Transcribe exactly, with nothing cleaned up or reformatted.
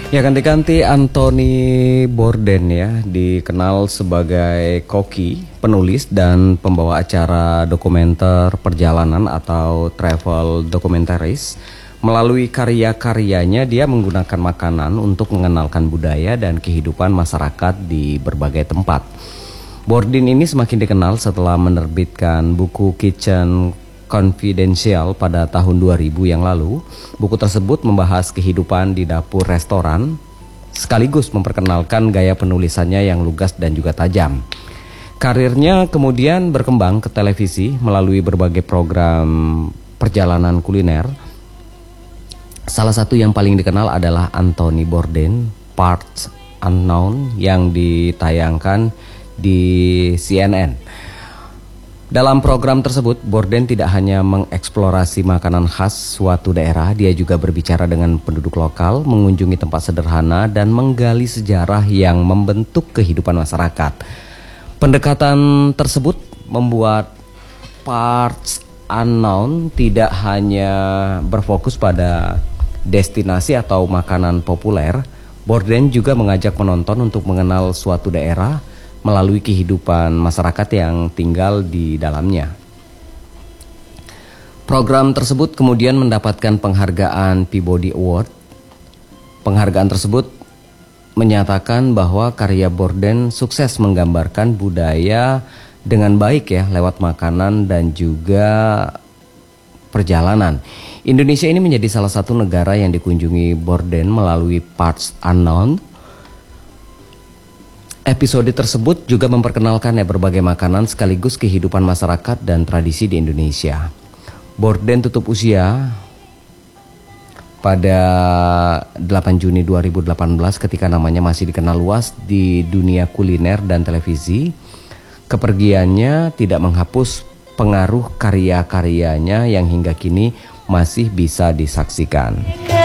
Ya, ganti-ganti Anthony Bourdain ya, dikenal sebagai koki, penulis dan pembawa acara dokumenter perjalanan atau travel documentaries. Melalui karya-karyanya dia menggunakan makanan untuk mengenalkan budaya dan kehidupan masyarakat di berbagai tempat. Bourdain ini semakin dikenal setelah menerbitkan buku Kitchen Confidential pada tahun dua ribu yang lalu. Buku tersebut membahas kehidupan di dapur restoran, sekaligus memperkenalkan gaya penulisannya yang lugas dan juga tajam. Karirnya kemudian berkembang ke televisi melalui berbagai program perjalanan kuliner. Salah satu yang paling dikenal adalah Anthony Bourdain Parts Unknown yang ditayangkan di C N N. Dalam program tersebut, Bourdain tidak hanya mengeksplorasi makanan khas suatu daerah, dia juga berbicara dengan penduduk lokal, mengunjungi tempat sederhana, dan menggali sejarah yang membentuk kehidupan masyarakat. Pendekatan tersebut membuat Parts Unknown tidak hanya berfokus pada destinasi atau makanan populer. Bourdain juga mengajak penonton untuk mengenal suatu daerah melalui kehidupan masyarakat yang tinggal di dalamnya. Program tersebut kemudian mendapatkan penghargaan Peabody Award. Penghargaan tersebut menyatakan bahwa karya Bourdain sukses menggambarkan budaya dengan baik ya lewat makanan dan juga perjalanan. Indonesia ini menjadi salah satu negara yang dikunjungi Bourdain melalui Parts Unknown. Episode tersebut juga memperkenalkan ya berbagai makanan sekaligus kehidupan masyarakat dan tradisi di Indonesia. Bourdain tutup usia pada delapan Juni dua ribu delapan belas ketika namanya masih dikenal luas di dunia kuliner dan televisi. Kepergiannya tidak menghapus pengaruh karya-karyanya yang hingga kini masih bisa disaksikan.